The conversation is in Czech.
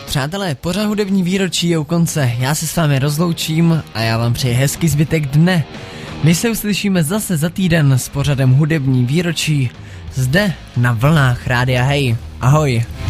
Přátelé, pořád hudební výročí je u konce, já se s vámi rozloučím a já vám přeji hezký zbytek dne. My se uslyšíme zase za týden s pořadem hudební výročí zde na vlnách Rádia Hey. Ahoj.